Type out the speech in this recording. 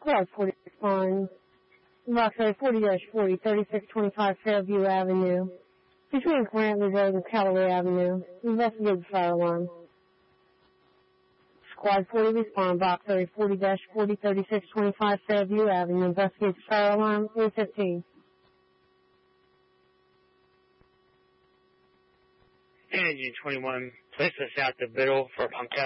Squad 40 respond. Box 40-40, 3625 Fairview Avenue. Between Brantley Road and Callaway Avenue. Investigate the fire alarm. Squad 40 respond. Box 40-40, 3625 Fairview Avenue. Investigate the fire alarm. 815. Engine 21, place us out the middle for Punta.